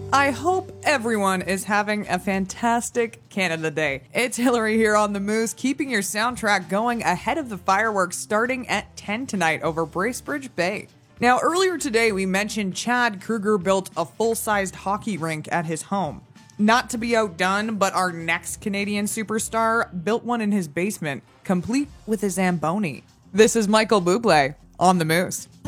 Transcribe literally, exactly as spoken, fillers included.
I hope everyone is having a fantastic Canada Day. It's Hillary here on the Moose, keeping your soundtrack going ahead of the fireworks starting at ten tonight over Bracebridge Bay. Now, earlier today, we mentioned Chad Kroeger built a full-sized hockey rink at his home. Not to be outdone, but our next Canadian superstar built one in his basement, complete with a Zamboni. This is Michael Bublé on the Moose.